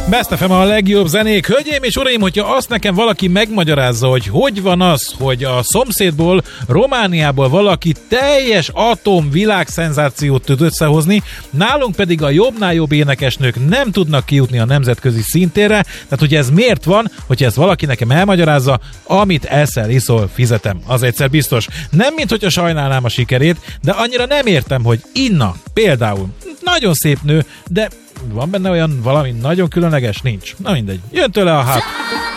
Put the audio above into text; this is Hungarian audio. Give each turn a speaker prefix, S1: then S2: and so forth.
S1: Best FM a legjobb zenék. Hölgyeim és uraim, hogyha azt nekem valaki megmagyarázza, hogy van az, hogy a szomszédból, Romániából valaki teljes atom világszenzációt tud összehozni, nálunk pedig a jobbnál jobb énekesnők nem tudnak kijutni a nemzetközi szintérre, tehát hogy ez miért van, hogyha ezt valaki nekem elmagyarázza, amit eszel, iszol, fizetem. Az egyszer biztos. Nem, mint hogyha sajnálnám a sikerét, de annyira nem értem, hogy Inna például nagyon szép nő, de van benne olyan valami nagyon különleges? Nincs. Na mindegy. Jön tőle a hát.